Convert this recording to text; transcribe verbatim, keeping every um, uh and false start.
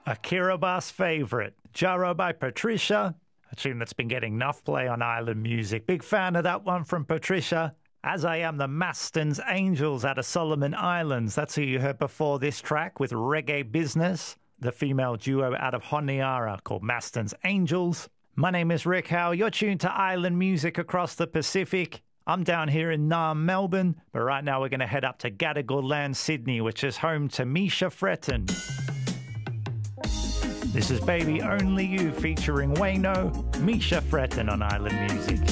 A Kiribati favourite, Jaro by Patricia, a tune that's been getting enough play on Island Music. Big fan of that one from Patricia, as I am the Maston's Angels out of Solomon Islands. That's who you heard before this track with Reggae Business, the female duo out of Honiara called Maston's Angels. My name is Rick Howe. You're tuned to Island Music across the Pacific. I'm down here in Naarm, Melbourne, but right now we're going to head up to Gadigal Land, Sydney, which is home to Misha Fretton. This is Baby Only You featuring Wayno, Misha Fretton on Island Music.